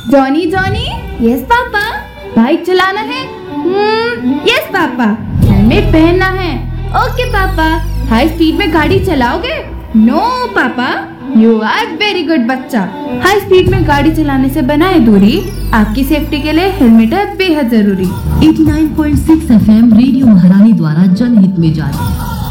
Johnny Johnny. Yes papa. Bike चलाना है? Yes papa. Helmet पहनना है? ओके पापा। हाई स्पीड में गाड़ी चलाओगे? नो पापा। यू आर वेरी गुड बच्चा। हाई स्पीड में गाड़ी चलाने से बनाए दूरी, आपकी सेफ्टी के लिए हेलमेट है बेहद जरूरी। 89.6 FM रेडियो महारानी द्वारा जनहित में जारी।